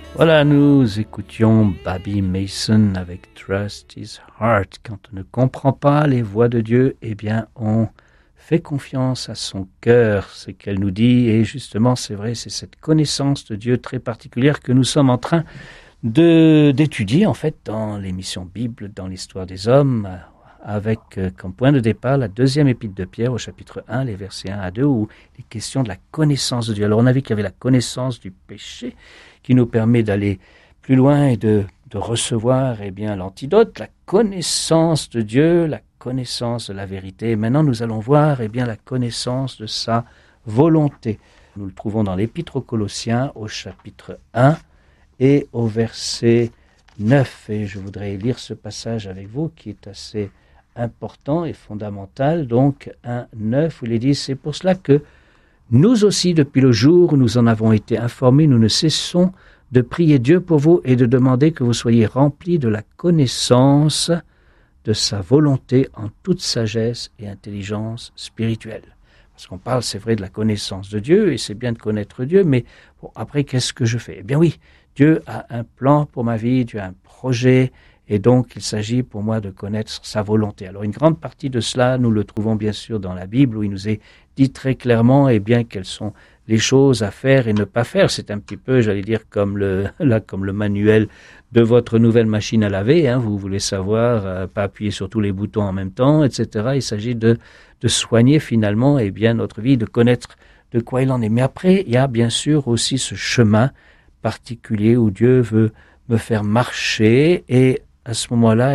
Voilà, nous écoutions Baby Mason avec Trust His Heart. Quand on ne comprend pas les voies de Dieu, eh bien, on fait confiance à son cœur, c'est qu'elle nous dit. Et justement, c'est vrai, c'est cette connaissance de Dieu très particulière que nous sommes en train d'étudier, en fait, dans l'émission Bible, dans l'histoire des hommes, avec comme point de départ la deuxième épître de Pierre au chapitre 1, les versets 1 à 2, où il est question de la connaissance de Dieu. Alors on a vu qu'il y avait la connaissance du péché qui nous permet d'aller plus loin et de recevoir l'antidote, la connaissance de Dieu, la connaissance de la vérité. Et maintenant nous allons voir la connaissance de sa volonté. Nous le trouvons dans l'épître aux Colossiens au chapitre 1 et au verset 9. Et je voudrais lire ce passage avec vous qui est assez important et fondamental. Donc 1:9 où il dit: c'est pour cela que nous aussi, depuis le jour où nous en avons été informés, nous ne cessons de prier Dieu pour vous et de demander que vous soyez remplis de la connaissance de sa volonté en toute sagesse et intelligence spirituelle. Parce qu'on parle, c'est vrai, de la connaissance de Dieu, et c'est bien de connaître Dieu, mais bon, après, qu'est-ce que je fais? Eh bien oui, Dieu a un plan pour ma vie, Dieu a un projet, et donc il s'agit pour moi de connaître sa volonté. Alors une grande partie de cela, nous le trouvons bien sûr dans la Bible, où il nous est dit très clairement quelles sont les choses à faire et ne pas faire. C'est un petit peu, j'allais dire, comme le manuel de votre nouvelle machine à laver. Vous voulez savoir, pas appuyer sur tous les boutons en même temps, etc. Il s'agit de soigner finalement notre vie, de connaître de quoi il en est. Mais après, il y a bien sûr aussi ce chemin particulier où Dieu veut me faire marcher, et à ce moment-là,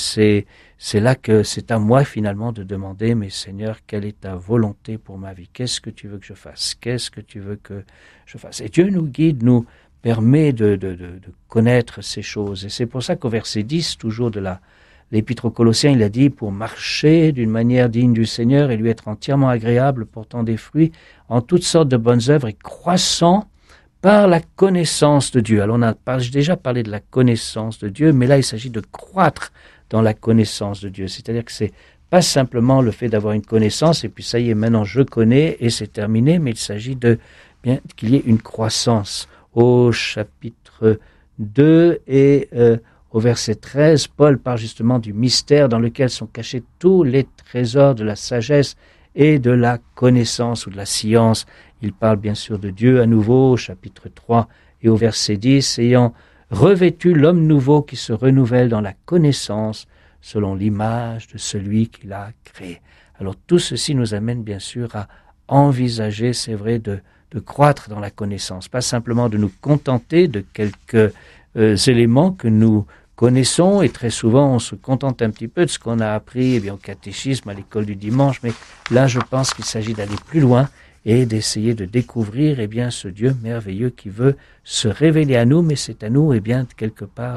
c'est là que c'est à moi finalement de demander: mais Seigneur, quelle est ta volonté pour ma vie? Qu'est-ce que tu veux que je fasse? Qu'est-ce que tu veux que je fasse? Et Dieu nous guide, nous permet de connaître ces choses. Et c'est pour ça qu'au verset 10, toujours de l'Épître aux Colossiens, il a dit: pour marcher d'une manière digne du Seigneur et lui être entièrement agréable, portant des fruits en toutes sortes de bonnes œuvres et croissant par la connaissance de Dieu. Alors j'ai déjà parlé de la connaissance de Dieu, mais là il s'agit de croître dans la connaissance de Dieu. C'est-à-dire que c'est pas simplement le fait d'avoir une connaissance et puis ça y est, maintenant je connais et c'est terminé, mais il s'agit qu'il y ait une croissance. Au chapitre 2 et au verset 13, Paul parle justement du mystère dans lequel sont cachés tous les trésors de la sagesse et de la connaissance ou de la science. Il parle bien sûr de Dieu à nouveau au chapitre 3 et au verset 10, ayant revêtu l'homme nouveau qui se renouvelle dans la connaissance selon l'image de celui qui l'a créé. Alors tout ceci nous amène bien sûr à envisager, c'est vrai, de croître dans la connaissance, pas simplement de nous contenter de quelques éléments que nous connaissons, et très souvent on se contente un petit peu de ce qu'on a appris au catéchisme, à l'école du dimanche, mais là je pense qu'il s'agit d'aller plus loin et d'essayer de découvrir ce Dieu merveilleux qui veut se révéler à nous, mais c'est à nous quelque part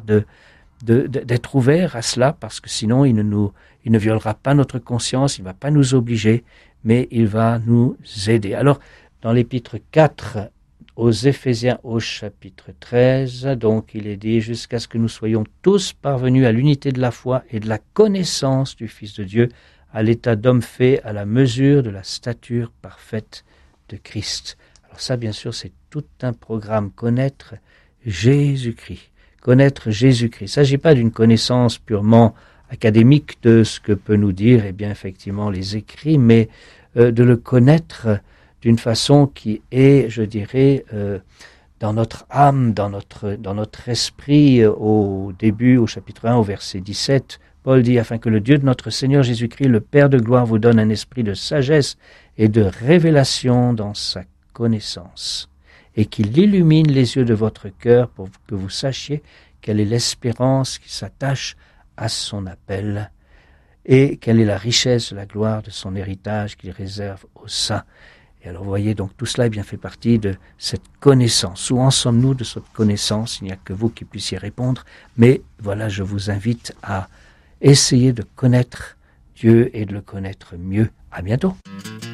d'être ouverts à cela, parce que sinon il ne violera pas notre conscience, il ne va pas nous obliger, mais il va nous aider. Alors dans l'épître 4 aux Éphésiens au chapitre 13, donc il est dit: jusqu'à ce que nous soyons tous parvenus à l'unité de la foi et de la connaissance du Fils de Dieu, à l'état d'homme fait à la mesure de la stature parfaite de Christ. Alors ça, bien sûr, c'est tout un programme, connaître Jésus-Christ. Connaître Jésus-Christ. Il ne s'agit pas d'une connaissance purement académique de ce que peut nous dire, effectivement, les écrits, mais de le connaître d'une façon qui est, je dirais, dans notre âme, dans notre esprit. Au début, au chapitre 1, au verset 17, Paul dit: afin que le Dieu de notre Seigneur Jésus-Christ, le Père de gloire, vous donne un esprit de sagesse et de révélation dans sa connaissance, et qu'il illumine les yeux de votre cœur pour que vous sachiez quelle est l'espérance qui s'attache à son appel, et quelle est la richesse de la gloire de son héritage qu'il réserve aux saints. Et alors vous voyez, donc tout cela fait partie de cette connaissance. Où en sommes-nous de cette connaissance? Il n'y a que vous qui puissiez répondre, mais voilà, je vous invite à essayer de connaître Dieu et de le connaître mieux. À bientôt.